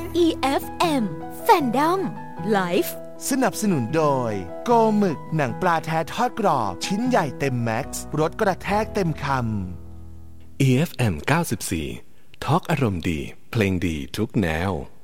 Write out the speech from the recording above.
EFM Fandom Life สนับสนุนโดยโกหมึกหนังปลาแท้ทอดกรอบชิ้นใหญ่เต็มแม็กซ์รสกระแทกเต็มคำ EFM 94 ทอล์กอารมณ์ดีเพลงดีทุกแนว